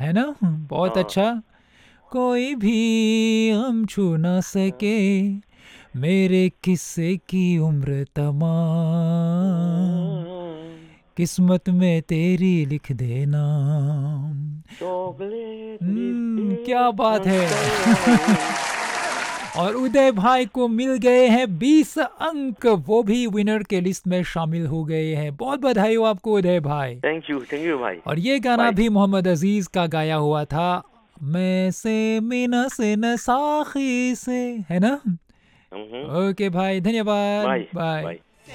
है ना? बहुत हाँ। अच्छा। कोई भी हम छू ना सके, मेरे किस्से की उम्र तमाम, किस्मत में तेरी लिख देना। चॉकलेट बिस्किट क्या बात है। अंकल। और उदय भाई को मिल गए हैं 20 अंक, वो भी विनर के लिस्ट में शामिल हो गए हैं। बहुत बधाई हो आपको उदय भाई। थैंक यू भाई। और ये गाना बाय। भी मोहम्मद अजीज का गाया हुआ था, मैं से मीना से न साखी से, है ना? हम्म। ओके भाई, धन्यवाद, बाय बाय। बाय।